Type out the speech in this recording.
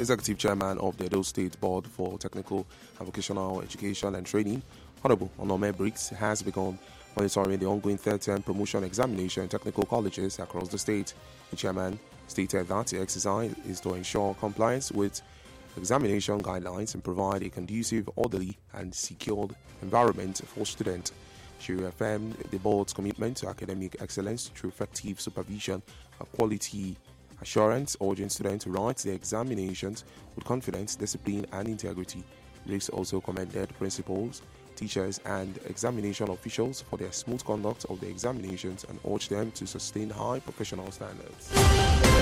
Executive Chairman of the Edo State Board for Technical and Vocational Education and Training, Honorable Onome Briggs, has begun monitoring the ongoing third-term promotion examination in technical colleges across the state. The chairman stated that the exercise is to ensure compliance with examination guidelines and provide a conducive, orderly, and secured environment for students. She reaffirmed the board's commitment to academic excellence through effective supervision and quality assurance, urging students to write their examinations with confidence, discipline, and integrity. Briggs also commended principals, teachers, and examination officials for their smooth conduct of the examinations and urged them to sustain high professional standards.